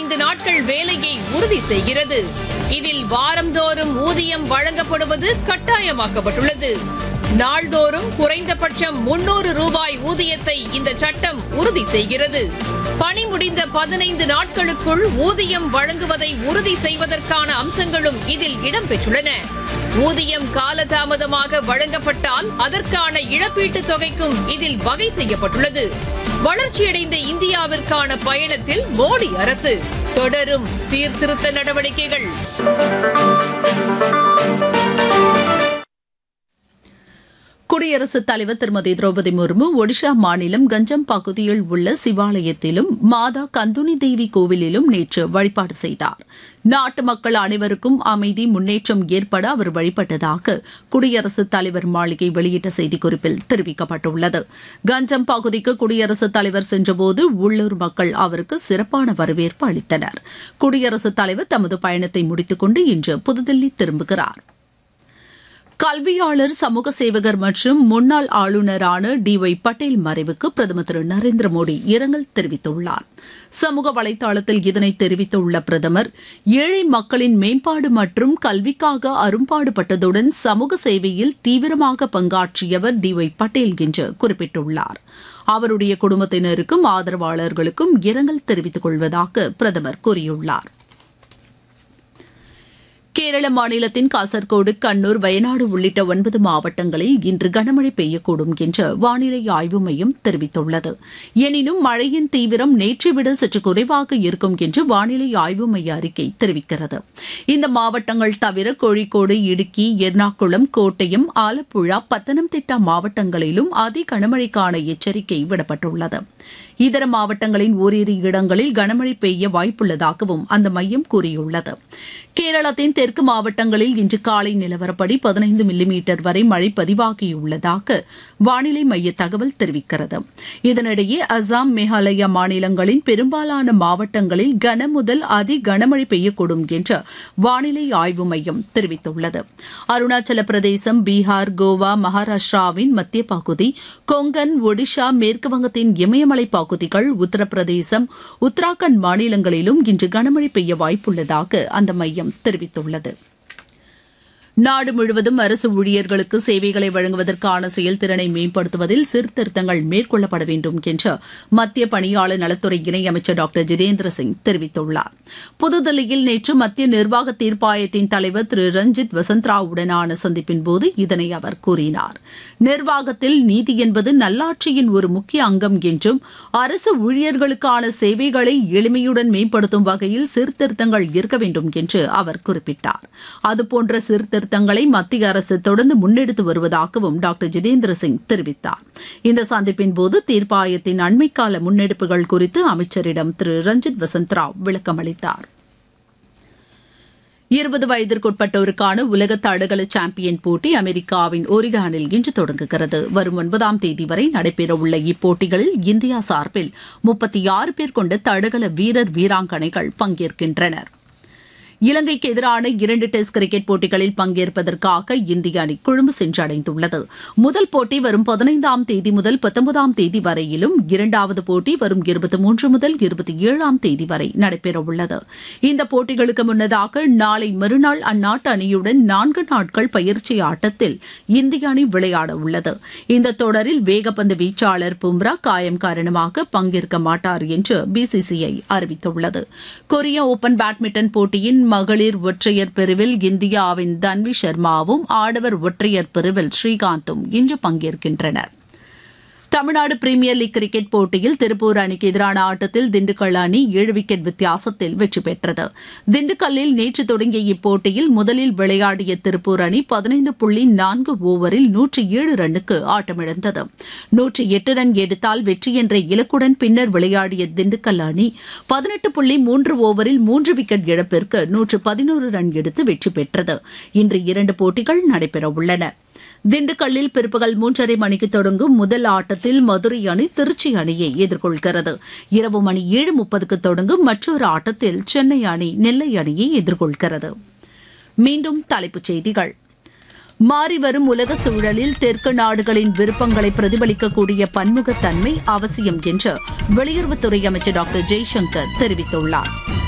15 நாட்கள் வேலையை உறுதி செய்கிறது. இதில் வாரந்தோறும் ஊதியம் வழங்கப்படுவது கட்டாயமாக்கப்பட்டுள்ளது. நாள்தோறும் குறைந்தபட்சம் 300 ரூபாய் ஊதியத்தை இந்த சட்டம் உறுதி செய்கிறது. பணி முடிந்த 15 நாட்களுக்குள் ஊதியம் வழங்குவதை உறுதி செய்வதற்கான அம்சங்களும் இதில் இடம்பெற்றுள்ளன. ஊதியம் காலதாமதமாக வழங்கப்பட்டால் அதற்கான இழப்பீட்டுத் தொகைக்கும் இதில் வகை செய்யப்பட்டுள்ளது. வளர்ச்சியடைந்த இந்தியாவிற்கான பயணத்தில் மோடி அரசு தொடரும் சீர்திருத்த நடவடிக்கைகள். குடியரசுத் தலைவர் திருமதி திரௌபதி முர்மு ஒடிஷா மாநிலம் கஞ்சம் பகுதியில் உள்ள சிவாலயத்திலும் மாதா கந்துனி தேவி கோவிலிலும் நேற்று வழிபாடு செய்தார். நாட்டு மக்கள் அனைவருக்கும் அமைதி முன்னேற்றம் ஏற்பட அவர் வழிபட்டதாக குடியரசுத் தலைவர் மாளிகை வெளியிட்ட செய்திக்குறிப்பில் தெரிவிக்கப்பட்டுள்ளது. கஞ்சம் பகுதிக்கு குடியரசுத் தலைவர் சென்றபோது உள்ளூர் மக்கள் அவருக்கு சிறப்பான வரவேற்பு அளித்தனர். குடியரசுத் தலைவர் தமது பயணத்தை முடித்துக் கொண்டு இன்று புதுதில்லி திரும்புகிறார். கல்வியாளர், சமூக சேவகர் மற்றும் முன்னாள் ஆளுநரான டி.ஒய். பட்டேல் மறைவுக்கு பிரதமர் திரு நரேந்திர மோடி இரங்கல் தெரிவித்துள்ளார். சமூக வலைதளத்தில் இதனை தெரிவித்துள்ள பிரதமர், ஏழை மக்களின் மேம்பாடு மற்றும் கல்விக்காக அரும்பாடுபட்டதுடன் சமூக சேவையில் தீவிரமாக பங்காற்றியவர் டி.ஒய். பட்டேல் என்று குறிப்பிட்டுள்ளார். அவருடைய குடும்பத்தினருக்கும் ஆதரவாளர்களுக்கும் இரங்கல் தெரிவித்துக் கொள்வதாக பிரதமர் கூறியுள்ளார். கேரள மாநிலத்தின் காசர்கோடு, கண்ணூர், வயநாடு உள்ளிட்ட 9 மாவட்டங்களில் இன்று கனமழை பெய்யக்கூடும் என்று வானிலை ஆய்வு மையம் தெரிவித்துள்ளது. எனினும் மழையின் தீவிரம் நேற்றை விட சற்று குறைவாக இருக்கும் என்று வானிலை ஆய்வு மைய அறிக்கை தெரிவிக்கிறது. இந்த மாவட்டங்கள் தவிர கோழிக்கோடு, இடுக்கி, எர்ணாகுளம், கோட்டயம், ஆலப்புழா, பத்தனம்திட்டா மாவட்டங்களிலும் அதி கனமழைக்கான எச்சரிக்கை விடப்பட்டுள்ளது. இதர மாவட்டங்களின் ஓரிரு இடங்களில் கனமழை பெய்ய வாய்ப்புள்ளதாகவும் அந்த மையம் கூறியுள்ளது. கேரளத்தின் தெற்கு மாவட்டங்களில் இன்று காலை நிலவரப்படி 15 மில்லிமீட்டர் வரை மழை பதிவாகியுள்ளதாக வானிலை மைய தகவல் தெரிவிக்கிறது. இதனிடையே அசாம், மேகாலயா மாநிலங்களின் பெரும்பாலான மாவட்டங்களில் கன முதல் அதி கனமழை பெய்யக்கூடும் என்று வானிலை ஆய்வு மையம் தெரிவித்துள்ளது. அருணாச்சல பிரதேசம், பீகார், கோவா, மகாராஷ்டிராவின் மத்திய பகுதி, கொங்கன், ஒடிஷா, மேற்குவங்கத்தின் இமயமலை பகுதிகள், உத்தரப்பிரதேசம், உத்தராகண்ட் மாநிலங்களிலும் இன்று கனமழை பெய்ய வாய்ப்புள்ளதாக அந்த மையம் தெரிவித்துள்ளது. நாடு முழுவதும் அரசு ஊழியர்களுக்கு சேவைகளை வழங்குவதற்கான செயல்திறனை மேம்படுத்துவதில் சீர்திருத்தங்கள் மேற்கொள்ளப்பட வேண்டும் என்று மத்திய பணியாளர் நலத்துறை இணையமைச்சர் டாக்டர் ஜிதேந்திர சிங் தெரிவித்துள்ளார். புதுதில்லியில் நேற்று மத்திய நிர்வாக தீர்ப்பாயத்தின் தலைவர் திரு ரஞ்சித் வசந்த்ராவுடனான சந்திப்பின்போது இதனை அவர் கூறினார். நிர்வாகத்தில் நீதி என்பது நல்லாட்சியின் ஒரு முக்கிய அங்கம் என்றும் அரசு ஊழியர்களுக்கான சேவைகளை எளிமையுடன் மேம்படுத்தும் வகையில் சீர்திருத்தங்கள் இருக்க வேண்டும் என்று அவர் குறிப்பிட்டார். அதுபோன்ற சீர்திருத்தங்களை மத்திய அரசு தொடர்ந்து முன்னெடுத்து வருவதாகவும் டாக்டர் ஜிதேந்திர சிங் தெரிவித்தார். இந்த சந்திப்பின் போது தீர்ப்பாயத்தின் அண்மைக்கால முன்னெடுப்புகள் குறித்து அமைச்சரிடம் திரு ரஞ்சித் வசந்த்ராவ் விளக்கமளித்தார். 20 வயதிற்குட்பட்டோருக்கான உலக தடகள சாம்பியன் போட்டி அமெரிக்காவின் ஒரிகானில் இன்று தொடங்குகிறது. வரும் 9ஆம் தேதி வரை நடைபெறவுள்ள இப்போட்டிகளில் இந்தியா சார்பில் 36 பேர் கொண்ட தடகள வீரர், வீராங்கனைகள் பங்கேற்கின்றனர். இலங்கைக்கு எதிரான 2 டெஸ்ட் கிரிக்கெட் போட்டிகளில் பங்கேற்பதற்காக இந்திய அணி கொழும்பு சென்றடைந்துள்ளது. முதல் போட்டி வரும் 15ஆம் தேதி முதல் 19ஆம் தேதி வரையிலும், இரண்டாவது போட்டி வரும் 23 முதல் 27ஆம் தேதி வரை நடைபெறவுள்ளது. இந்த போட்டிகளுக்கு முன்னதாக நாளை மறுநாள் அந்நாட்டு அணியுடன் 4 நாட்கள் பயிற்சி ஆட்டத்தில் இந்திய அணி விளையாட உள்ளது. இந்த தொடரில் வேகப்பந்து வீச்சாளர் பும்ரா காயம் காரணமாக பங்கேற்க மாட்டார் என்று பிசிசிஐ அறிவித்துள்ளது. கொரிய ஓபன் பேட்மிண்டன் போட்டியின் மகளிர் ஒற்றையர் பிரிவில் இந்தியாவின் தன்வி சர்மாவும், ஆடவர் ஒற்றையர் பிரிவில் ஸ்ரீகாந்தும் இன்று பங்கேற்கின்றனர். தமிழ்நாடு பிரீமியர் லீக் கிரிக்கெட் போட்டியில் திருப்பூர் அணிக்கு எதிரான ஆட்டத்தில் திண்டுக்கல் அணி 7 விக்கெட் வித்தியாசத்தில் வெற்றி பெற்றது. திண்டுக்கல்லில் நேற்று தொடங்கிய இப்போட்டியில் முதலில் விளையாடிய திருப்பூர் அணி 15.4 ஓவரில் 107 ரன்னுக்கு ஆட்டமிழந்தது. 108 ரன் எடுத்தால் வெற்றி என்ற இலக்குடன் பின்னர் விளையாடிய திண்டுக்கல் அணி 18.3 ஓவரில் 3 விக்கெட் இழப்பிற்கு 111 ரன் எடுத்து வெற்றி பெற்றது. இன்று 2 போட்டிகள் நடைபெறவுள்ளன. திண்டுக்கல்லில் பிற்பகல் 3:30 மணிக்கு தொடங்கும் முதல் ஆட்டத்தில் மதுரை அணி திருச்சி அணியை எதிர்கொள்கிறது. இரவு மணி 7:30க்கு தொடங்கும் மற்றொரு ஆட்டத்தில் சென்னை அணி நெல்லை அணியை எதிர்கொள்கிறது. மீண்டும் தலைப்புச் செய்திகள். மாறிவரும் உலக சூழலில் தெற்கு நாடுகளின் விருப்பங்களை பிரதிபலிக்கக்கூடிய பன்முகத்தன்மை அவசியம் என்று வெளியுறவுத்துறை அமைச்சர் டாக்டர் ஜெய்சங்கர் தெரிவித்துள்ளார்.